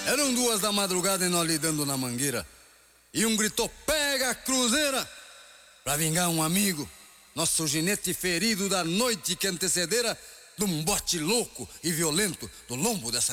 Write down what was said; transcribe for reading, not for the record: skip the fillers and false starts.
Eram 2 da madrugada e nós lidando na mangueira. E um gritou: pega a cruzeira! Pra vingar um amigo, nosso ginete ferido da noite que antecedera de um bote louco e violento do lombo dessa